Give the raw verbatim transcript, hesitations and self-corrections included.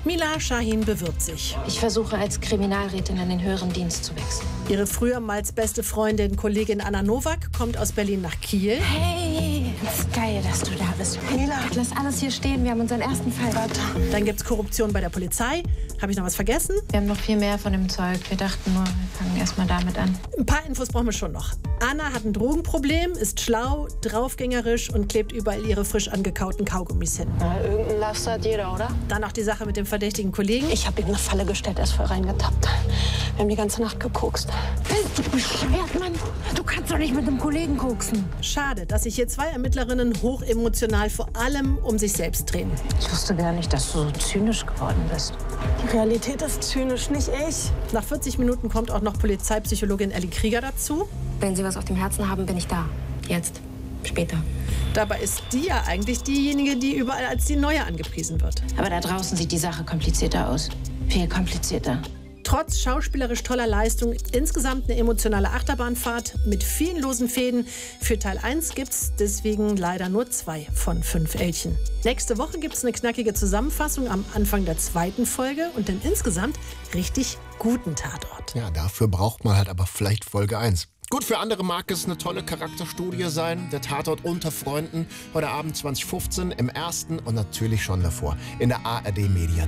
Mila Shahin bewirbt sich. Ich versuche als Kriminalrätin in den höheren Dienst zu wechseln. Ihre frühermals beste Freundin, Kollegin Anna Nowak, kommt aus Berlin nach Kiel. Hey, ist geil, dass du da bist. Mila, lass alles hier stehen. Wir haben unseren ersten Fall. Dann gibt's Korruption bei der Polizei. Habe ich noch was vergessen? Wir haben noch viel mehr von dem Zeug. Wir dachten nur, wir fangen erst mal damit an. Ein paar Infos brauchen wir schon noch. Anna hat ein Drogenproblem, ist schlau, draufgängerisch und klebt überall ihre frisch angekauten Kaugummis hin. Na, irgendein Laster hat jeder, oder? Dann noch die Sache mit dem verdächtigen Kollegen. Ich habe ihm eine Falle gestellt, er ist voll reingetappt. Wir haben die ganze Nacht gekokst. Bist du bescheuert, Mann? Du kannst doch nicht mit einem Kollegen koksen. Schade, dass sich hier zwei Ermittlerinnen hochemotional vor allem um sich selbst drehen. Ich wusste gar nicht, dass du so zynisch geworden bist. Die Realität ist zynisch, nicht ich. Nach vierzig Minuten kommt auch noch Polizeipsychologin Elli Krieger dazu. Wenn Sie was auf dem Herzen haben, bin ich da. Jetzt. Später. Dabei ist die ja eigentlich diejenige, die überall als die Neue angepriesen wird. Aber da draußen sieht die Sache komplizierter aus. Viel komplizierter. Trotz schauspielerisch toller Leistung insgesamt eine emotionale Achterbahnfahrt mit vielen losen Fäden. Für Teil eins gibt's deswegen leider nur zwei von fünf Elchen. Nächste Woche gibt's eine knackige Zusammenfassung am Anfang der zweiten Folge und den insgesamt richtig guten Tatort. Ja, dafür braucht man halt aber vielleicht Folge eins. Gut, für andere mag es eine tolle Charakterstudie sein. Der Tatort unter Freunden. Heute Abend zwanzig fünfzehn im ersten und natürlich schon davor in der A R D Mediathek.